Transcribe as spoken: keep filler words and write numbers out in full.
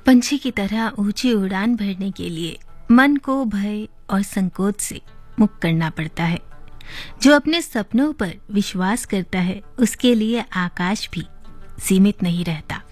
पंछी की तरह ऊंची उड़ान भरने के लिए मन को भय और संकोच से मुक्त करना पड़ता है। जो अपने सपनों पर विश्वास करता है उसके लिए आकाश भी सीमित नहीं रहता।